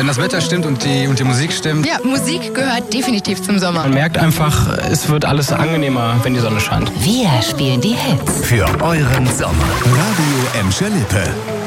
Wenn das Wetter stimmt und die Musik stimmt. Ja, Musik gehört definitiv zum Sommer. Man merkt einfach, es wird alles angenehmer, wenn die Sonne scheint. Wir spielen die Hits. Für euren Sommer. Radio Emscher Lippe.